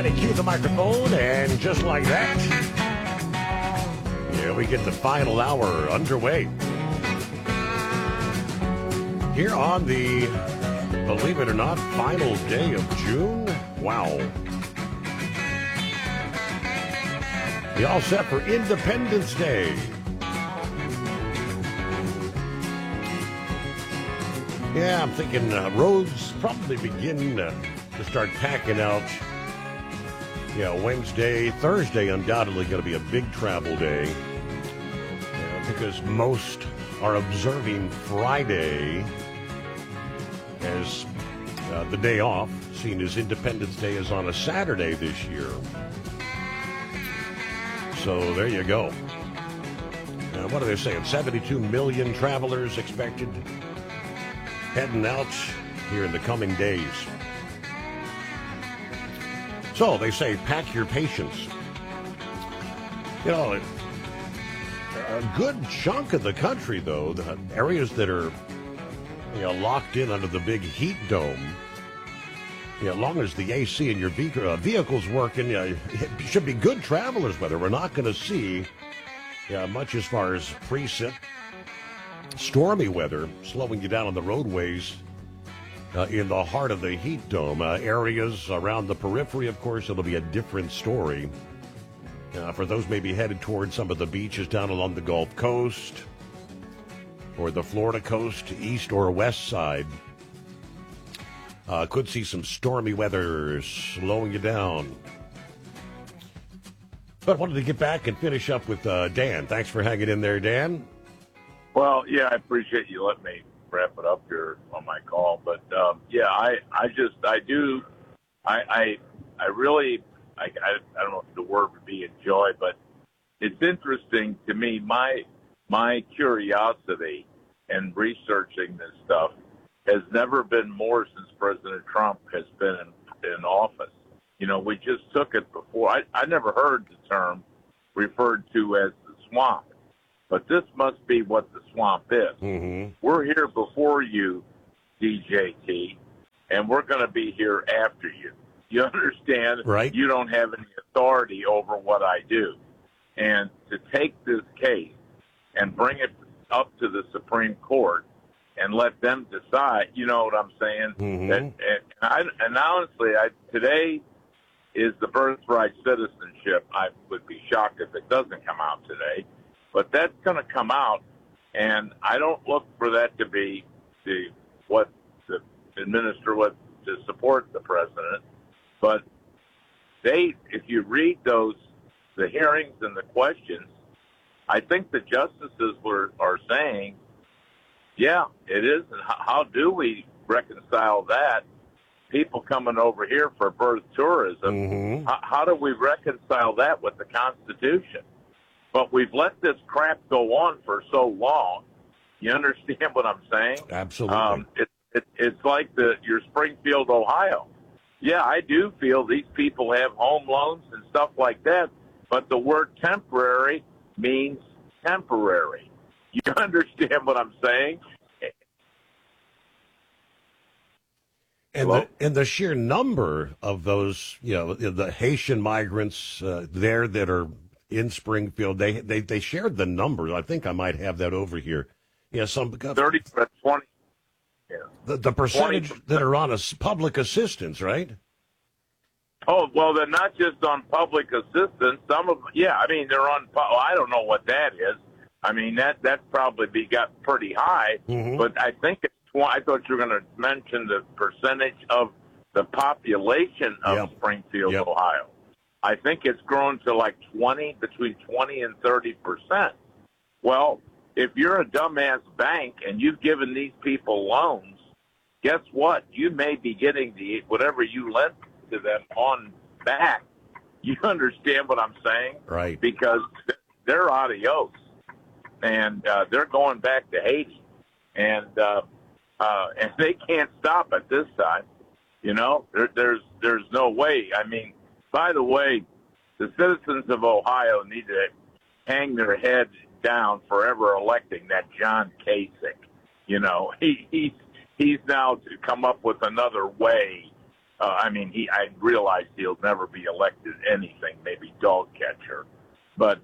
ready, cue the microphone, and just like that, we get the final hour underway. Here on the, believe it or not, final day of June. Wow. You all set for Independence Day? Yeah, I'm thinking roads probably begin to start packing out. Wednesday, Thursday, undoubtedly going to be a big travel day. Because most are observing Friday as the day off, seeing as Independence Day is on a Saturday this year. So there you go. What are they saying? 72 million travelers expected heading out here in the coming days. So they say pack your patience. A good chunk of the country, though, the areas that are locked in under the big heat dome, as long as the AC in your vehicle's working, it should be good travelers weather. We're not going to see much as far as precip, stormy weather slowing you down on the roadways in the heart of the heat dome. Areas around the periphery, of course, it'll be a different story. For those maybe headed towards some of the beaches down along the Gulf Coast or the Florida coast, east or west side, could see some stormy weather slowing you down. But wanted to get back and finish up with Dan. Thanks for hanging in there, Dan. Well, yeah, I appreciate you letting me wrap it up here on my call. But, I really, I don't know if the word would be enjoy, but it's interesting to me. My curiosity in researching this stuff has never been more since President Trump has been in office. We just took it before. I never heard the term referred to as the swamp, but this must be what the swamp is. Mm-hmm. We're here before you, DJT, and we're going to be here after you. You understand? Right. You don't have any authority over what I do. And to take this case and bring it up to the Supreme Court and let them decide, you know what I'm saying? Mm-hmm. And honestly, today is the birthright citizenship. I would be shocked if it doesn't come out today. But that's going to come out, and I don't look for that to be what the minister would to support the president. But if you read the hearings and the questions, I think the justices are saying, yeah, it is. And how do we reconcile that? People coming over here for birth tourism. Mm-hmm. How do we reconcile that with the Constitution? But we've let this crap go on for so long. You understand what I'm saying? Absolutely. It's like your Springfield, Ohio. Yeah, I do feel these people have home loans and stuff like that, but the word temporary means temporary. You understand what I'm saying? And the sheer number of those, the Haitian migrants there that are in Springfield, they shared the numbers. I think I might have that over here. Yeah, 30, 20. Yeah. The percentage 20%. That are on public assistance, right? Oh, well, they're not just on public assistance. Some of them, they're on. I don't know what that is. I mean, that's probably got pretty high. Mm-hmm. But I think it's. I thought you were going to mention the percentage of the population of Springfield, Ohio. I think it's grown to like between 20 and 30%. Well, if you're a dumbass bank and you've given these people loans, guess what? You may be getting whatever you lent to them on back. You understand what I'm saying? Right. Because they're adios, and they're going back to Haiti, and they can't stop at this time. There's no way. I mean, by the way, the citizens of Ohio need to hang their heads down forever electing that John Kasich. He's now to come up with another way I realize he'll never be elected anything, maybe dog catcher, but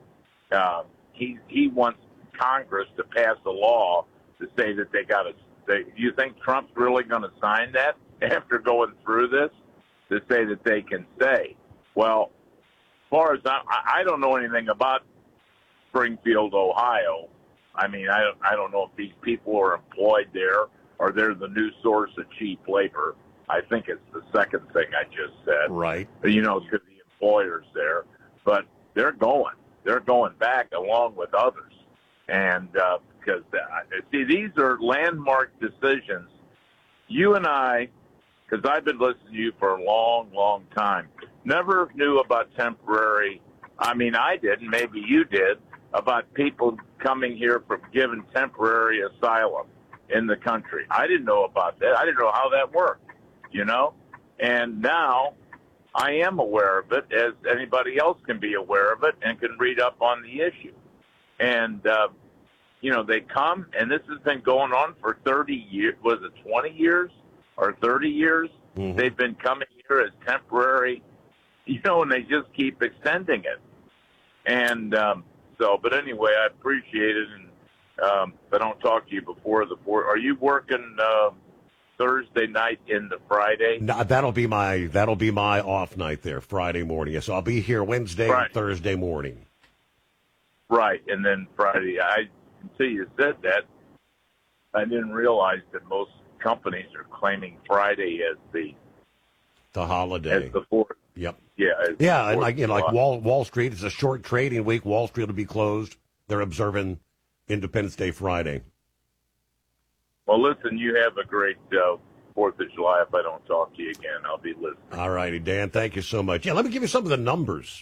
he wants Congress to pass a law to say that they got to. You think Trump's really going to sign that after going through this to say that they can say? Well, as far as I don't know anything about Springfield, Ohio. I mean, I don't know if these people are employed there or they're the new source of cheap labor. I think it's the second thing I just said. Right. Because the employer's there. But they're going back along with others. And because, these are landmark decisions. You and I, because I've been listening to you for a long, long time, never knew about temporary. I mean, I didn't. Maybe you did. About people coming here from given temporary asylum in the country. I didn't know about that. I didn't know how that worked, And now I am aware of it, as anybody else can be aware of it and can read up on the issue. And, they come, and this has been going on for 30 years. Was it 20 years or 30 years? Mm-hmm. They've been coming here as temporary, and they just keep extending it. And, but anyway, I appreciate it, and if I don't talk to you before the 4th, are you working Thursday night into Friday? No, that'll be my off night there, Friday morning. Yes, I'll be here Wednesday and Thursday morning. Right, and then Friday. Until you said that, I didn't realize that most companies are claiming Friday as the holiday, as the 4th. Yep. Yeah, and like Wall Street, it's a short trading week. Wall Street will be closed. They're observing Independence Day Friday. Well, listen, you have a great 4th of July. If I don't talk to you again, I'll be listening. All righty, Dan. Thank you so much. Yeah, let me give you some of the numbers.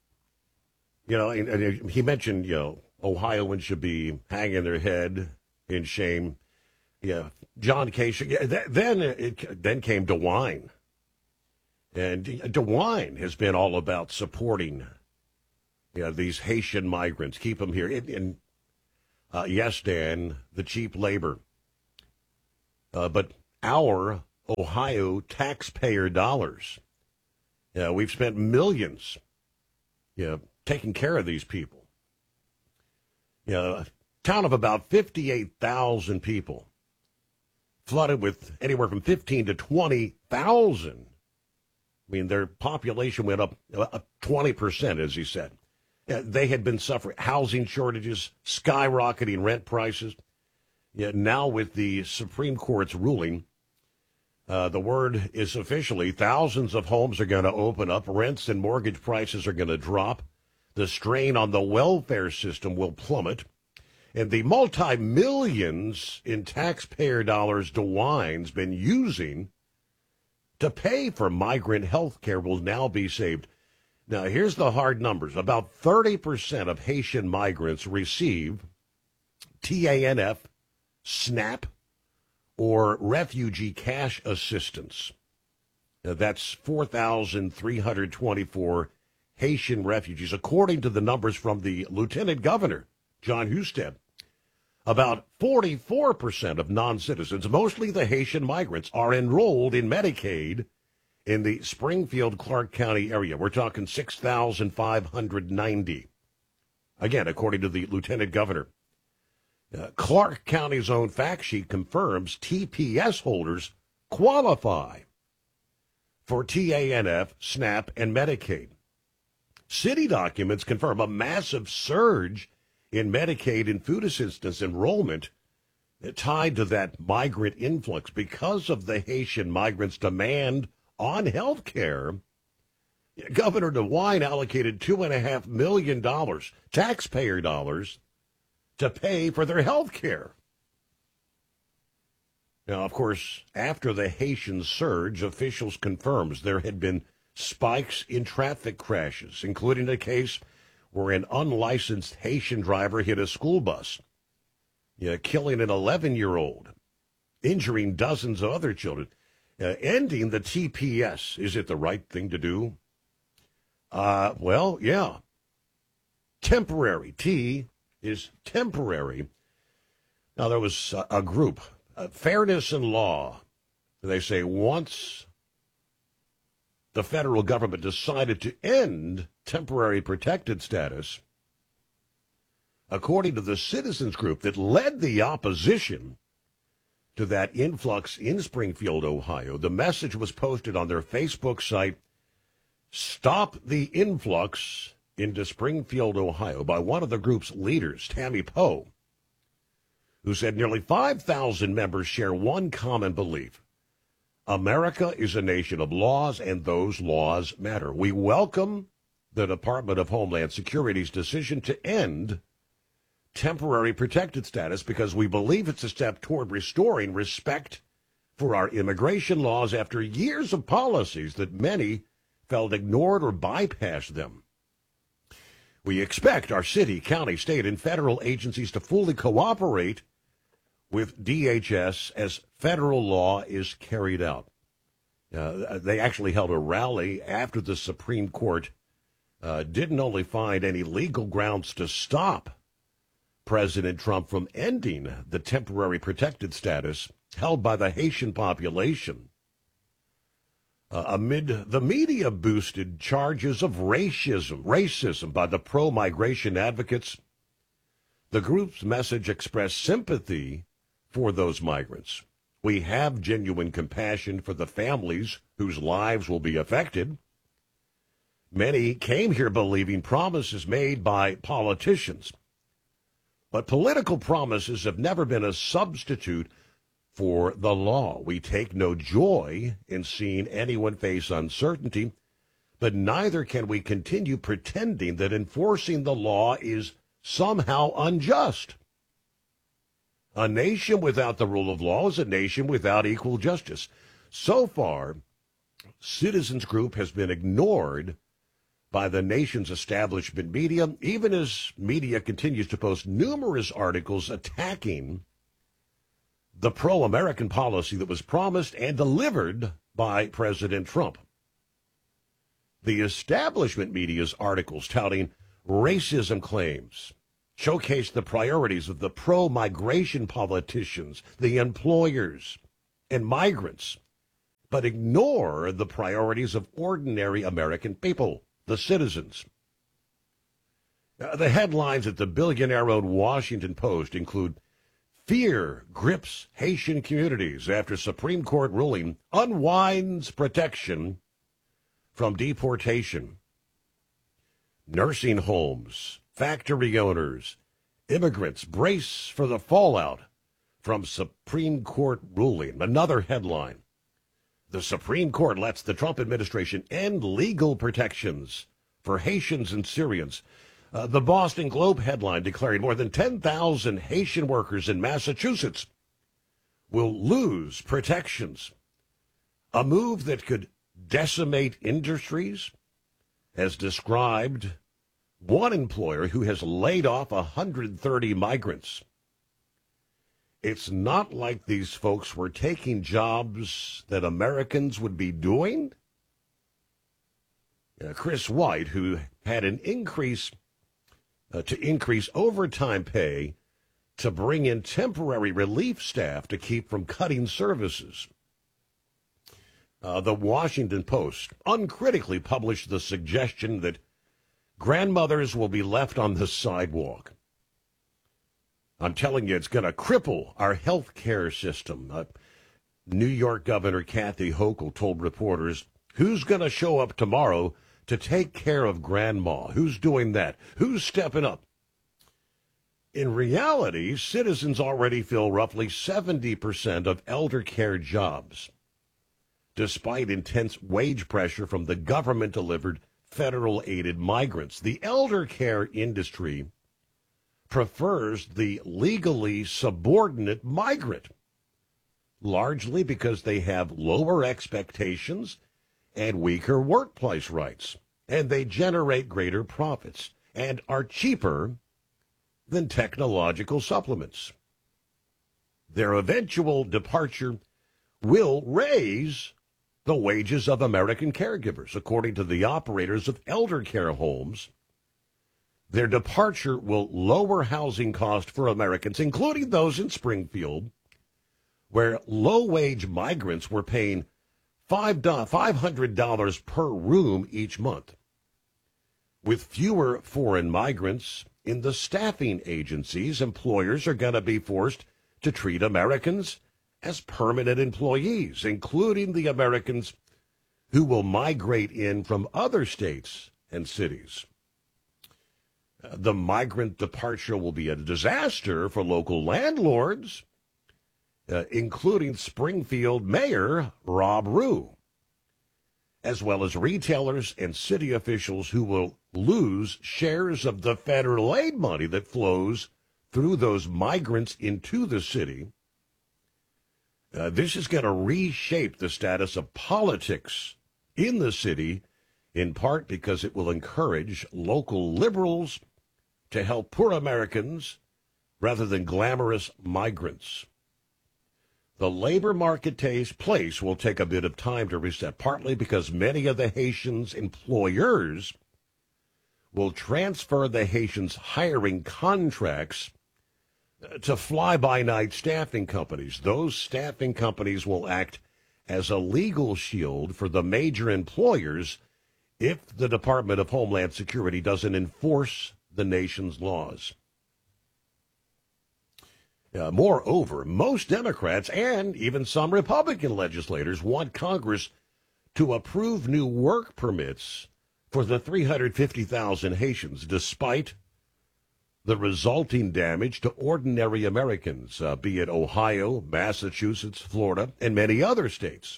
And he mentioned, Ohioans should be hanging their head in shame. Yeah, John Kasich. Yeah, then came DeWine. And DeWine has been all about supporting these Haitian migrants, keep them here. Yes, Dan, the cheap labor. But our Ohio taxpayer dollars, we've spent millions taking care of these people. A town of about 58,000 people, flooded with anywhere from 15 to 20,000. I mean, their population went up 20%, as he said. They had been suffering housing shortages, skyrocketing rent prices. Yet now with the Supreme Court's ruling, the word is officially thousands of homes are going to open up. Rents and mortgage prices are going to drop. The strain on the welfare system will plummet. And the multi-millions in taxpayer dollars DeWine's been using to pay for migrant health care will now be saved. Now, here's the hard numbers. About 30% of Haitian migrants receive TANF, SNAP, or refugee cash assistance. Now, that's 4,324 Haitian refugees, according to the numbers from the Lieutenant Governor, John Husted. About 44% of non-citizens, mostly the Haitian migrants, are enrolled in Medicaid in the Springfield-Clark County area. We're talking 6,590. Again, according to the Lieutenant Governor. Clark County's own fact sheet confirms TPS holders qualify for TANF, SNAP, and Medicaid. City documents confirm a massive surge in Medicaid and food assistance enrollment tied to that migrant influx because of the Haitian migrants' demand on health care. Governor DeWine allocated $2.5 million, taxpayer dollars, to pay for their health care. Now, of course, after the Haitian surge, officials confirms there had been spikes in traffic crashes, including a case where an unlicensed Haitian driver hit a school bus, killing an 11-year-old, injuring dozens of other children, ending the TPS. Is it the right thing to do? Well, yeah. Temporary. T is temporary. Now, there was a group, Fairness and Law. They say once the federal government decided to end temporary protected status, according to the citizens group that led the opposition to that influx in Springfield, Ohio, the message was posted on their Facebook site, "Stop the Influx" into Springfield, Ohio, by one of the group's leaders, Tammy Poe, who said nearly 5,000 members share one common belief. America is a nation of laws, and those laws matter. We welcome the Department of Homeland Security's decision to end temporary protected status because we believe it's a step toward restoring respect for our immigration laws after years of policies that many felt ignored or bypassed them. We expect our city, county, state, and federal agencies to fully cooperate with DHS as federal law is carried out. They actually held a rally after the Supreme Court didn't only find any legal grounds to stop President Trump from ending the temporary protected status held by the Haitian population, amid the media-boosted charges of racism by the pro-migration advocates. The group's message expressed sympathy for those migrants. We have genuine compassion for the families whose lives will be affected. Many came here believing promises made by politicians, but political promises have never been a substitute for the law. We take no joy in seeing anyone face uncertainty, but neither can we continue pretending that enforcing the law is somehow unjust. A nation without the rule of law is a nation without equal justice. So far, Citizens Group has been ignored by the nation's establishment media, even as media continues to post numerous articles attacking the pro-American policy that was promised and delivered by President Trump. The establishment media's articles touting racism claims showcase the priorities of the pro-migration politicians, the employers, and migrants, but ignore the priorities of ordinary American people, the citizens. The headlines at the billionaire-owned Washington Post include, "Fear grips Haitian communities after Supreme Court ruling unwinds protection from deportation." Nursing homes, factory owners, immigrants brace for the fallout from Supreme Court ruling. Another headline, "The Supreme Court lets the Trump administration end legal protections for Haitians and Syrians." The Boston Globe headline declaring more than 10,000 Haitian workers in Massachusetts will lose protections. A move that could decimate industries, as described one employer who has laid off 130 migrants. It's not like these folks were taking jobs that Americans would be doing. Chris White, who had an increase to increase overtime pay to bring in temporary relief staff to keep from cutting services. The Washington Post uncritically published the suggestion that grandmothers will be left on the sidewalk. I'm telling you, it's going to cripple our health care system. New York Governor Kathy Hochul told reporters, "Who's going to show up tomorrow to take care of grandma? Who's doing that? Who's stepping up?" In reality, citizens already fill roughly 70% of elder care jobs, despite intense wage pressure from the government-delivered federal-aided migrants. The elder care industry prefers the legally subordinate migrant, largely because they have lower expectations and weaker workplace rights, and they generate greater profits and are cheaper than technological supplements. Their eventual departure will raise the wages of American caregivers. According to the operators of elder care homes, their departure will lower housing costs for Americans, including those in Springfield, where low-wage migrants were paying $500 per room each month. With fewer foreign migrants in the staffing agencies, employers are going to be forced to treat Americans as permanent employees, including the Americans who will migrate in from other states and cities. The migrant departure will be a disaster for local landlords, including Springfield Mayor Rob Rue, as well as retailers and city officials who will lose shares of the federal aid money that flows through those migrants into the city. This is going to reshape the status of politics in the city, in part because it will encourage local liberals to help poor Americans rather than glamorous migrants. The labor market place will take a bit of time to reset, partly because many of the Haitians' employers will transfer the Haitians' hiring contracts to fly-by-night staffing companies. Those staffing companies will act as a legal shield for the major employers if the Department of Homeland Security doesn't enforce the nation's laws. Moreover, most Democrats and even some Republican legislators want Congress to approve new work permits for the 350,000 Haitians, despite the resulting damage to ordinary Americans, be it Ohio, Massachusetts, Florida, and many other states.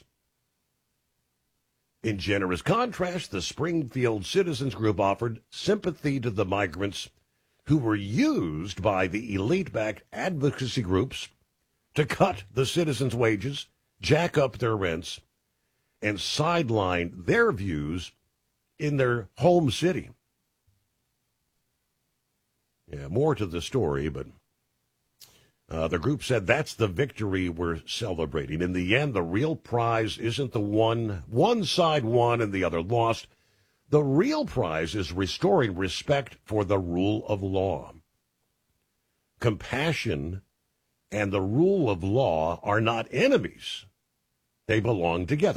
In generous contrast, the Springfield Citizens Group offered sympathy to the migrants who were used by the elite-backed advocacy groups to cut the citizens' wages, jack up their rents, and sideline their views in their home city. Yeah, more to the story, but the group said that's the victory we're celebrating. In the end, the real prize isn't the one side won and the other lost. The real prize is restoring respect for the rule of law. Compassion and the rule of law are not enemies. They belong together.